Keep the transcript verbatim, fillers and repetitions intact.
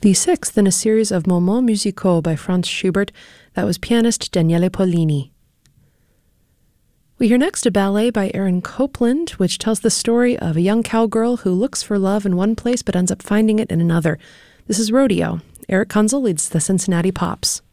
The sixth in a series of Moments musicaux by Franz Schubert. That was pianist Daniele Pollini. We hear next a ballet by Aaron Copland, which tells the story of a young cowgirl who looks for love in one place but ends up finding it in another. This is Rodeo. Eric Kunzel leads the Cincinnati Pops.